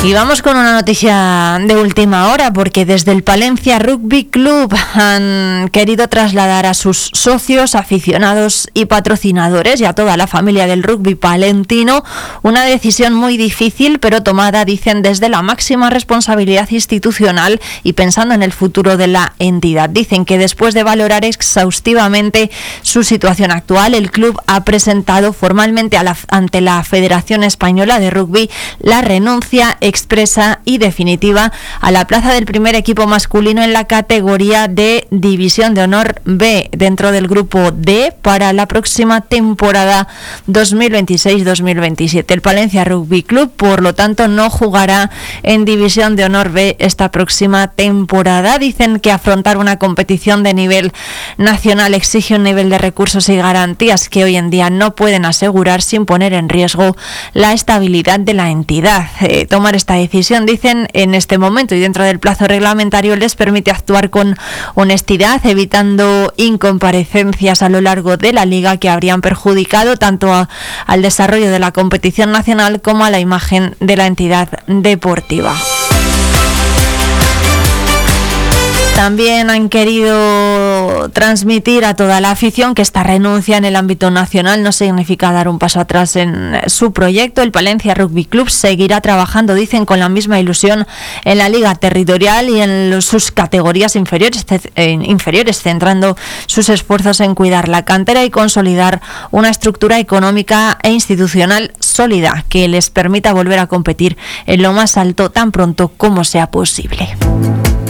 Y vamos con una noticia de última hora, porque desde el Palencia Rugby Club han querido trasladar a sus socios, aficionados y patrocinadores y a toda la familia del rugby palentino una decisión muy difícil, pero tomada, dicen, desde la máxima responsabilidad institucional y pensando en el futuro de la entidad. Dicen que después de valorar exhaustivamente su situación actual, el club ha presentado formalmente ante la Federación Española de Rugby la renuncia expresa y definitiva a la plaza del primer equipo masculino en la categoría de División de Honor B dentro del grupo D para la próxima temporada 2026-2027. El Palencia Rugby Club, por lo tanto, no jugará en División de Honor B esta próxima temporada. Dicen que afrontar una competición de nivel nacional exige un nivel de recursos y garantías que hoy en día no pueden asegurar sin poner en riesgo la estabilidad de la entidad. Tomar esta decisión, dicen, en este momento y dentro del plazo reglamentario les permite actuar con honestidad, evitando incomparecencias a lo largo de la liga que habrían perjudicado tanto al desarrollo de la competición nacional como a la imagen de la entidad deportiva. También han querido transmitir a toda la afición que esta renuncia en el ámbito nacional no significa dar un paso atrás en su proyecto. El Palencia Rugby Club seguirá trabajando, dicen, con la misma ilusión en la liga territorial y en sus categorías inferiores, centrando sus esfuerzos en cuidar la cantera y consolidar una estructura económica e institucional sólida que les permita volver a competir en lo más alto tan pronto como sea posible.